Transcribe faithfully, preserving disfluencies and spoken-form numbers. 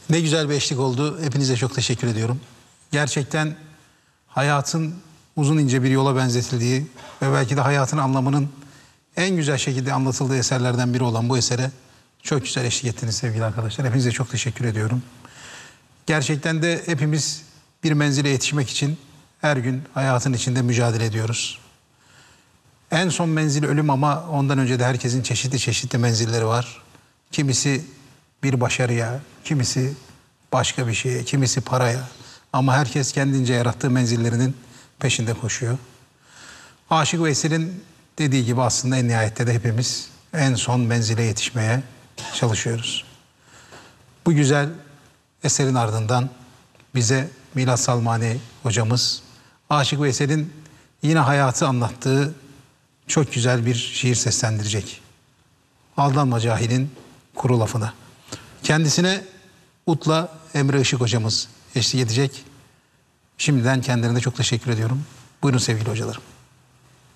Ne güzel bir eşlik oldu. Hepinize çok teşekkür ediyorum. Gerçekten hayatın uzun ince bir yola benzetildiği ve belki de hayatın anlamının en güzel şekilde anlatıldığı eserlerden biri olan bu esere çok güzel eşlik ettiniz sevgili arkadaşlar. Hepinize çok teşekkür ediyorum. Gerçekten de hepimiz bir menzile yetişmek için her gün hayatın içinde mücadele ediyoruz. En son menzil ölüm ama ondan önce de herkesin çeşitli çeşitli menzilleri var. Kimisi bir başarıya, kimisi başka bir şeye, kimisi paraya. Ama herkes kendince yarattığı menzillerinin peşinde koşuyor. Aşık Veysel'in dediği gibi aslında en nihayette de hepimiz en son menzile yetişmeye çalışıyoruz. Bu güzel eserin ardından bize Milat Salmani hocamız Aşık Veysel'in yine hayatı anlattığı çok güzel bir şiir seslendirecek. Aldanma cahilin kuru lafına. Kendisine Utla Emre Işık hocamız eşlik edecek. Şimdiden kendilerine çok teşekkür ediyorum. Buyurun sevgili hocalarım.